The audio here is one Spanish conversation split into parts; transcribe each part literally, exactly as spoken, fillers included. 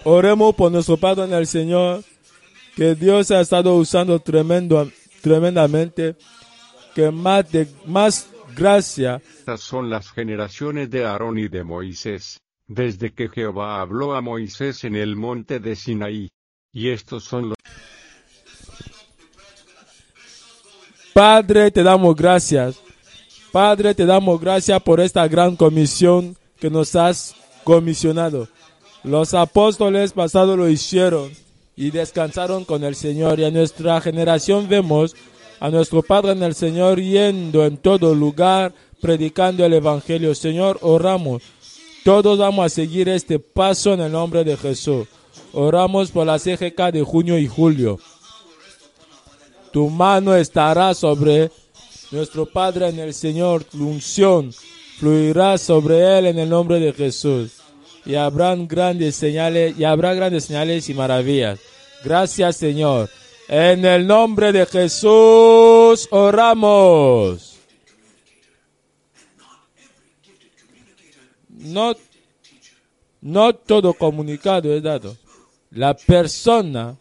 Oremos por nuestro Padre en el Señor, que Dios ha estado usando tremendo, tremendamente, que más, de, más gracia. Estas son las generaciones de Aarón y de Moisés, desde que Jehová habló a Moisés en el monte de Sinaí. Y estos son los... Padre, te damos gracias. Padre, te damos gracias por esta gran comisión que nos has comisionado. Los apóstoles pasados lo hicieron y descansaron con el Señor. Y a nuestra generación vemos a nuestro Padre en el Señor yendo en todo lugar, predicando el Evangelio. Señor, oramos. Todos vamos a seguir este paso en el nombre de Jesús. Oramos por la C G K de junio y julio. Tu mano estará sobre nuestro Padre en el Señor. Tu unción fluirá sobre él en el nombre de Jesús. Y habrán grandes señales, y habrá grandes señales y maravillas. Gracias, Señor. En el nombre de Jesús oramos. No, no todo comunicado es dado. La persona,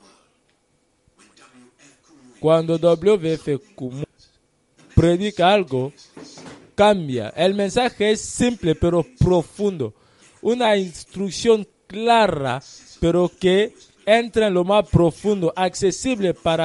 cuando W F predica algo, cambia. El mensaje es simple pero profundo. Una instrucción clara, pero que entra en lo más profundo, accesible para